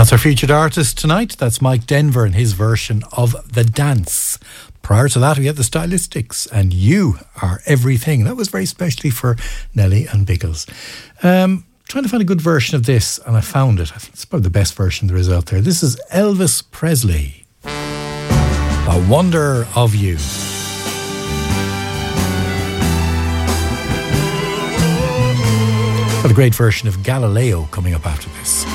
That's our featured artist tonight. That's Mike Denver and his version of The Dance. Prior to that, we had the Stylistics and You Are Everything. That was very specially for Nelly and Biggles. Trying to find a good version of this, and I found it. It's probably the best version there is out there. This is Elvis Presley. A Wonder of You. Got a great version of Galileo coming up after this.